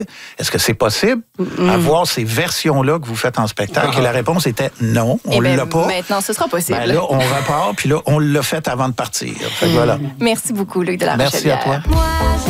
Est-ce que c'est possible avoir ces versions-là que vous faites en spectacle? Et la réponse était non, on ne l'a pas. Maintenant, ce sera possible. Ben là, on repart, puis là, on l'a fait avant de partir. Fait que voilà. Merci beaucoup, Luc de la Rochelière. Merci à toi.